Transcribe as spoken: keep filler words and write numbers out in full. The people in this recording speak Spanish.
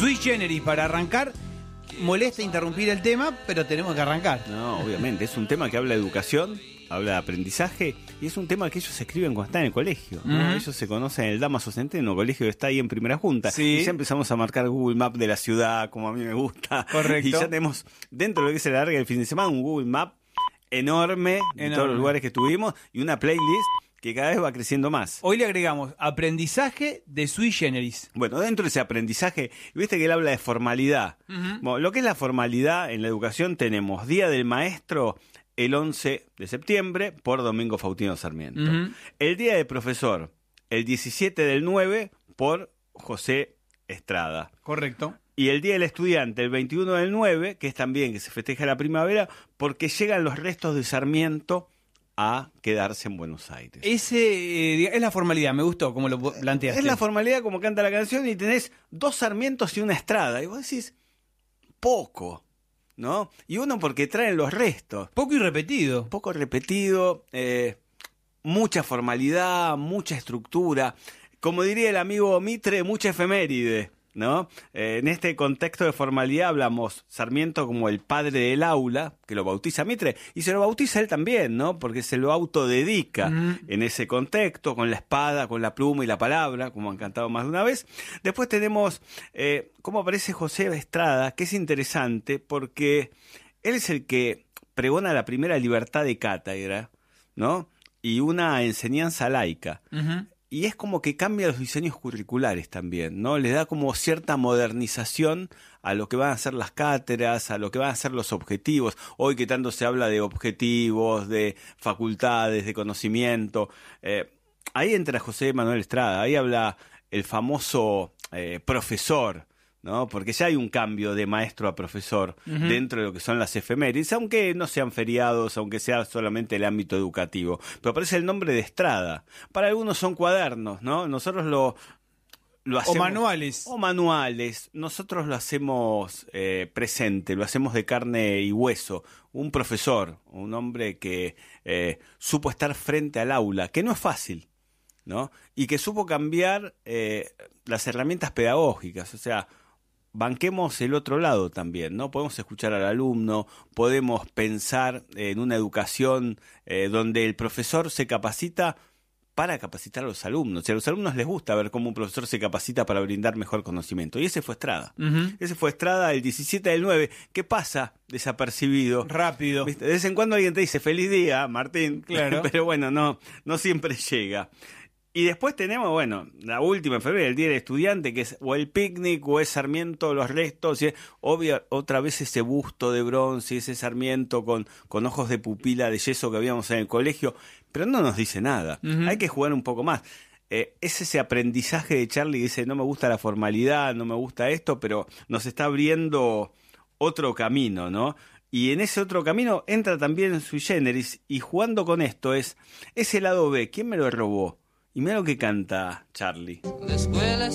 Sui generis para arrancar. Molesta interrumpir el tema, pero tenemos que arrancar. No, obviamente, es un tema que habla de educación, habla de aprendizaje, y es un tema que ellos escriben cuando están en el colegio, ¿no? Uh-huh. Ellos se conocen en el Damaso Centeno, colegio que está ahí en Primera Junta, sí. Y ya empezamos a marcar Google Map de la ciudad, como a mí me gusta. Correcto. Y ya tenemos, dentro de lo que se larga el fin de semana, un Google Map enorme, enorme. de todos los lugares que estuvimos, y una playlist que cada vez va creciendo más. Hoy le agregamos aprendizaje de sui generis. Bueno, dentro de ese aprendizaje, viste que él habla de formalidad. Uh-huh. Bueno, lo que es la formalidad en la educación tenemos Día del Maestro el once de septiembre por Domingo Faustino Sarmiento. Uh-huh. El Día del Profesor el diecisiete del nueve por José Estrada. Correcto. Y el Día del Estudiante el veintiuno del nueve, que es también que se festeja la primavera, porque llegan los restos de Sarmiento a quedarse en Buenos Aires. Ese eh, es la formalidad, me gustó como lo planteaste. Es la formalidad como canta la canción y tenés dos Sarmientos y una Estrada. Y vos decís, poco, ¿no? Y uno porque traen los restos. Poco y repetido. Poco repetido, eh, mucha formalidad, mucha estructura. Como diría el amigo Mitre, mucha efeméride, ¿no? Eh, en este contexto de formalidad hablamos Sarmiento como el padre del aula, que lo bautiza Mitre, y se lo bautiza él también, ¿no? Porque se lo autodedica uh-huh. en ese contexto, con la espada, con la pluma y la palabra, como han cantado más de una vez. Después tenemos eh, cómo aparece José Estrada, que es interesante porque él es el que pregona la primera libertad de cátedra, ¿no? Y una enseñanza laica. Uh-huh. Y es como que cambia los diseños curriculares también, ¿no? Le da como cierta modernización a lo que van a ser las cátedras, a lo que van a ser los objetivos. Hoy que tanto se habla de objetivos, de facultades, de conocimiento. Eh, ahí entra José Manuel Estrada, ahí habla el famoso eh, profesor, ¿no? Porque ya hay un cambio de maestro a profesor uh-huh. dentro de lo que son las efemérides, aunque no sean feriados, aunque sea solamente el ámbito educativo. Pero aparece el nombre de Estrada. Para algunos son cuadernos, ¿no? Nosotros lo, lo hacemos... O manuales. O manuales. Nosotros lo hacemos eh, presente, lo hacemos de carne y hueso. Un profesor, un hombre que eh, supo estar frente al aula, que no es fácil, ¿no? Y que supo cambiar eh, las herramientas pedagógicas, o sea... Banquemos el otro lado también, ¿no? Podemos escuchar al alumno, podemos pensar en una educación eh, donde el profesor se capacita para capacitar a los alumnos. Y a los alumnos les gusta ver cómo un profesor se capacita para brindar mejor conocimiento. Y ese fue Estrada. Uh-huh. Ese fue Estrada el diecisiete del nueve. ¿Qué pasa? Desapercibido. Rápido. ¿Viste? De vez en cuando alguien te dice feliz día, Martín. Claro. Pero bueno, no, no siempre llega. Y después tenemos, bueno, la última en febrero, el Día del Estudiante, que es o el picnic o es Sarmiento, los restos, y es, obvio, otra vez ese busto de bronce, ese Sarmiento con, con ojos de pupila de yeso que habíamos en el colegio, pero no nos dice nada. Uh-huh. Hay que jugar un poco más. Eh, es ese aprendizaje de Charlie que dice, no me gusta la formalidad, no me gusta esto, pero nos está abriendo otro camino, ¿no? Y en ese otro camino entra también Sui Generis, y jugando con esto es ese lado B, ¿quién me lo robó? Y mira lo que canta Charlie.